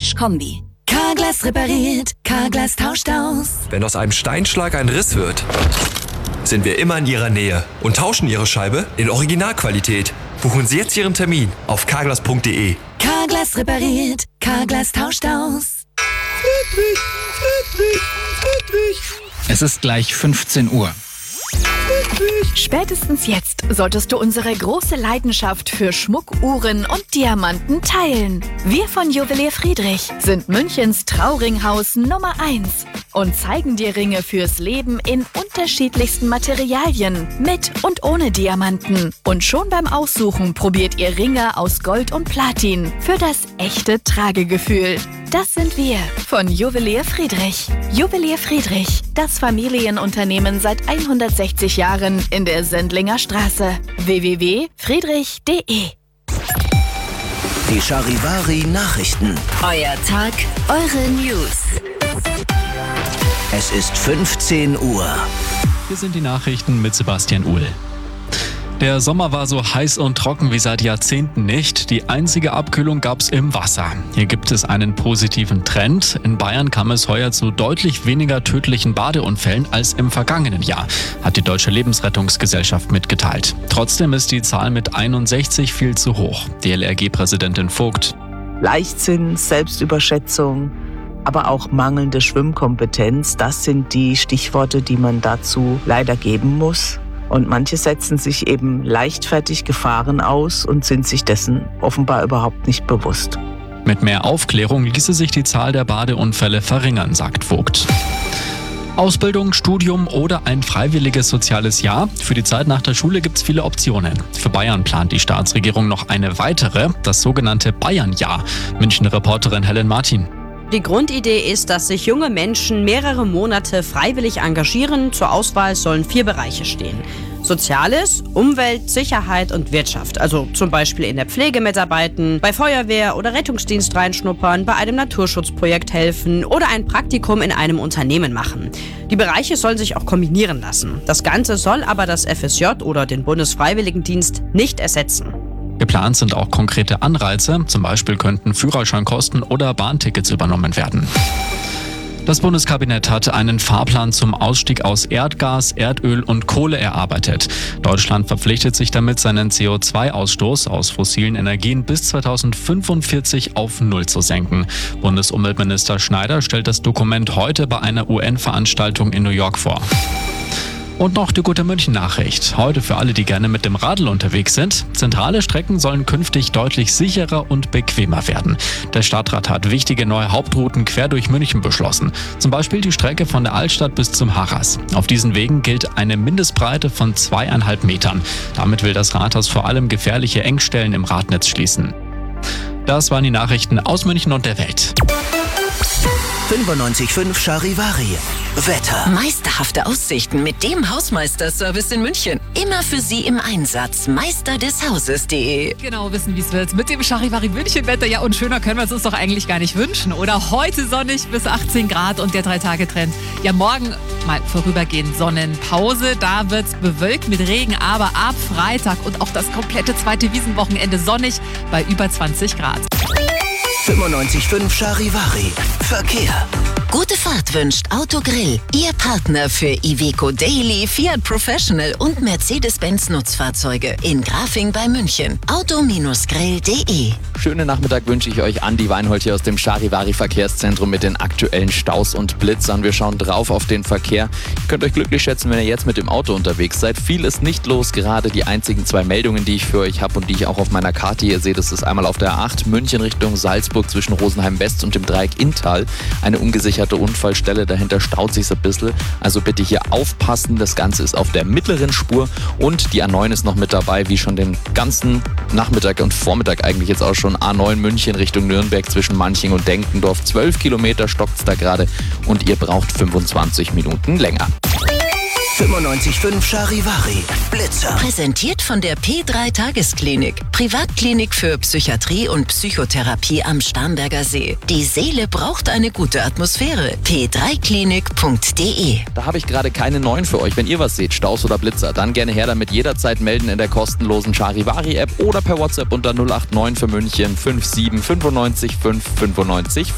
Kombi. Carglass repariert, Carglass tauscht aus. Wenn aus einem Steinschlag ein Riss wird, sind wir immer in Ihrer Nähe und tauschen Ihre Scheibe in Originalqualität. Buchen Sie jetzt Ihren Termin auf carglass.de. Carglass repariert, Carglass tauscht aus. Es ist gleich 15 Uhr. Spätestens jetzt solltest du unsere große Leidenschaft für Schmuck, Uhren und Diamanten teilen. Wir von Juwelier Friedrich sind Münchens Trauringhaus Nummer 1 und zeigen dir Ringe fürs Leben in unterschiedlichsten Materialien, mit und ohne Diamanten. Und schon beim Aussuchen probiert ihr Ringe aus Gold und Platin für das echte Tragegefühl. Das sind wir von Juwelier Friedrich. Juwelier Friedrich, das Familienunternehmen seit 160 Jahren in der Sendlinger Straße. www.friedrich.de. Die Charivari Nachrichten. Euer Tag, eure News. Es ist 15 Uhr. Hier sind die Nachrichten mit Sebastian Uhl. Der Sommer war so heiß und trocken wie seit Jahrzehnten nicht. Die einzige Abkühlung gab's im Wasser. Hier gibt es einen positiven Trend. In Bayern kam es heuer zu deutlich weniger tödlichen Badeunfällen als im vergangenen Jahr, hat die Deutsche Lebensrettungsgesellschaft mitgeteilt. Trotzdem ist die Zahl mit 61 viel zu hoch. DLRG-Präsidentin Vogt. Leichtsinn, Selbstüberschätzung, aber auch mangelnde Schwimmkompetenz, das sind die Stichworte, die man dazu leider geben muss. Und manche setzen sich eben leichtfertig Gefahren aus und sind sich dessen offenbar überhaupt nicht bewusst. Mit mehr Aufklärung ließe sich die Zahl der Badeunfälle verringern, sagt Vogt. Ausbildung, Studium oder ein freiwilliges soziales Jahr. Für die Zeit nach der Schule gibt es viele Optionen. Für Bayern plant die Staatsregierung noch eine weitere, das sogenannte Bayern-Jahr. München-Reporterin Helen Martin. Die Grundidee ist, dass sich junge Menschen mehrere Monate freiwillig engagieren. Zur Auswahl sollen 4 Bereiche stehen. Soziales, Umwelt, Sicherheit und Wirtschaft. Also zum Beispiel in der Pflege mitarbeiten, bei Feuerwehr oder Rettungsdienst reinschnuppern, bei einem Naturschutzprojekt helfen oder ein Praktikum in einem Unternehmen machen. Die Bereiche sollen sich auch kombinieren lassen. Das Ganze soll aber das FSJ oder den Bundesfreiwilligendienst nicht ersetzen. Geplant sind auch konkrete Anreize, zum Beispiel könnten Führerscheinkosten oder Bahntickets übernommen werden. Das Bundeskabinett hat einen Fahrplan zum Ausstieg aus Erdgas, Erdöl und Kohle erarbeitet. Deutschland verpflichtet sich damit, seinen CO2-Ausstoß aus fossilen Energien bis 2045 auf 0 zu senken. Bundesumweltminister Schneider stellt das Dokument heute bei einer UN-Veranstaltung in New York vor. Und noch die gute München-Nachricht. Heute für alle, die gerne mit dem Radl unterwegs sind. Zentrale Strecken sollen künftig deutlich sicherer und bequemer werden. Der Stadtrat hat wichtige neue Hauptrouten quer durch München beschlossen. Zum Beispiel die Strecke von der Altstadt bis zum Harras. Auf diesen Wegen gilt eine Mindestbreite von 2,5 Metern. Damit will das Rathaus vor allem gefährliche Engstellen im Radnetz schließen. Das waren die Nachrichten aus München und der Welt. 95.5 Charivari. Wetter. Meisterhafte Aussichten mit dem Hausmeisterservice in München. Immer für Sie im Einsatz. Meisterdeshauses.de. Genau wissen, wie es wird. Mit dem Charivari München-Wetter. Ja, und schöner können wir es uns doch eigentlich gar nicht wünschen. Oder heute sonnig bis 18 Grad und der 3-Tage-Trend. Ja, morgen mal vorübergehend Sonnenpause. Da wird es bewölkt mit Regen, aber ab Freitag und auch das komplette zweite Wiesenwochenende sonnig bei über 20 Grad. 95.5 Charivari. Verkehr. Gute Fahrt wünscht Autogrill. Ihr Partner für Iveco Daily, Fiat Professional und Mercedes-Benz Nutzfahrzeuge. In Grafing bei München. Auto-grill.de. Schönen Nachmittag wünsche ich euch. Andi Weinhold hier aus dem Charivari Verkehrszentrum mit den aktuellen Staus und Blitzern. Wir schauen drauf auf den Verkehr. Ihr könnt euch glücklich schätzen, wenn ihr jetzt mit dem Auto unterwegs seid. Viel ist nicht los. Gerade die einzigen 2 Meldungen, die ich für euch habe und die ich auch auf meiner Karte hier sehe, das ist einmal auf der A8 München Richtung Salzburg zwischen Rosenheim West und dem Dreieck Inntal. Eine ungesicherte Unfallstelle, dahinter staut sich ein bisschen. Also bitte hier aufpassen. Das Ganze ist auf der mittleren Spur und die A9 ist noch mit dabei, wie schon den ganzen Nachmittag und Vormittag eigentlich jetzt auch schon. A9 München Richtung Nürnberg zwischen Manching und Denkendorf. 12 Kilometer stockt's da gerade und ihr braucht 25 Minuten länger. 95.5 Charivari. Blitzer. Präsentiert von der P3 Tagesklinik. Privatklinik für Psychiatrie und Psychotherapie am Starnberger See. Die Seele braucht eine gute Atmosphäre. p3klinik.de. Da habe ich gerade keine neuen für euch. Wenn ihr was seht, Staus oder Blitzer, dann gerne her damit jederzeit melden in der kostenlosen Charivari-App oder per WhatsApp unter 089 für München 57 95 5 95